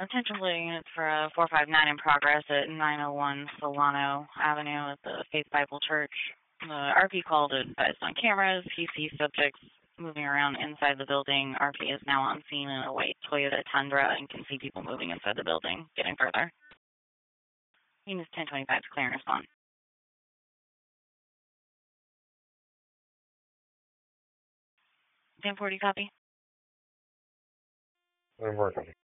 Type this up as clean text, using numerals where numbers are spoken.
Attention fleeting units for 459 in progress at 901 Solano Avenue at the Faith Bible Church. The RP called advised on cameras. He sees subjects moving around inside the building. RP is now on scene in a white Toyota Tundra and can see people moving inside the building, getting further. Units 1025 to clear and respond. 1040 copy. I'm working.